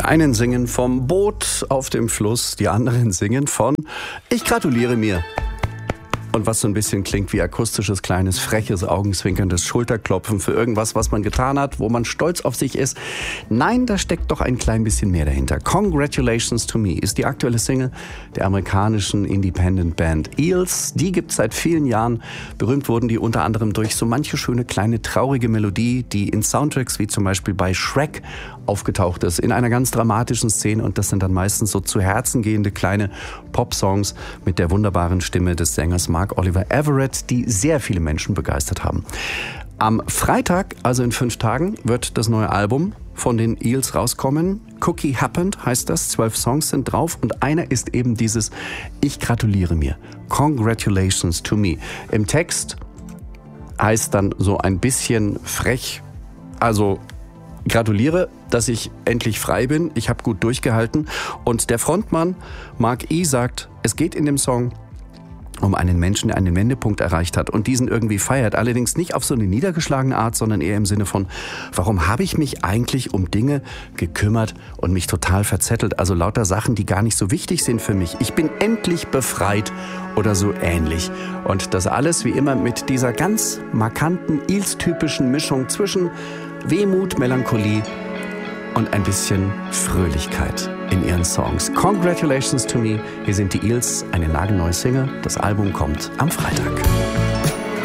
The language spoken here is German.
Die einen singen vom Boot auf dem Fluss, die anderen singen von Ich gratuliere mir. Und was so ein bisschen klingt wie akustisches, kleines, freches, augenzwinkerndes Schulterklopfen für irgendwas, was man getan hat, wo man stolz auf sich ist. Nein, da steckt doch ein klein bisschen mehr dahinter. Congratulations to Me ist die aktuelle Single der amerikanischen Independent Band Eels. Die gibt's seit vielen Jahren. Berühmt wurden die unter anderem durch so manche schöne, kleine, traurige Melodie, die in Soundtracks wie zum Beispiel bei Shrek aufgetaucht ist, in einer ganz dramatischen Szene. Und das sind dann meistens so zu Herzen gehende kleine Pop-Songs mit der wunderbaren Stimme des Sängers Mark Oliver Everett, die sehr viele Menschen begeistert haben. Am Freitag, also in 5 Tagen, wird das neue Album von den Eels rauskommen. Cookie Happened heißt das, 12 Songs sind drauf und einer ist eben dieses Ich gratuliere mir. Congratulations to me. Im Text heißt dann so ein bisschen frech, also gratuliere, dass ich endlich frei bin, ich habe gut durchgehalten. Und der Frontmann Mark E. sagt, es geht in dem Song um einen Menschen, der einen Wendepunkt erreicht hat und diesen irgendwie feiert. Allerdings nicht auf so eine niedergeschlagene Art, sondern eher im Sinne von, warum habe ich mich eigentlich um Dinge gekümmert und mich total verzettelt? Also lauter Sachen, die gar nicht so wichtig sind für mich. Ich bin endlich befreit oder so ähnlich. Und das alles wie immer mit dieser ganz markanten, Eels-typischen Mischung zwischen Wehmut, Melancholie und ein bisschen Fröhlichkeit in ihren Songs. Congratulations to Me. Hier sind die Eels, eine nagelneue Single. Das Album kommt am Freitag.